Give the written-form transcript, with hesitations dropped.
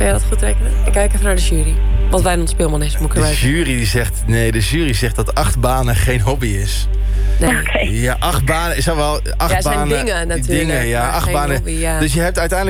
Kan jij dat goed rekenen? Ik kijk even naar de jury. Wat Wijnand Speelman is, moet ik erbij zeggen. De jury zegt dat 8 banen geen hobby is. Nee. Oké. Ja, 8 banen is al wel... 8 Ja, zijn banen, dingen natuurlijk. Dingen, ja, maar 8 geen banen. hobby, ja. Dus je hebt uiteindelijk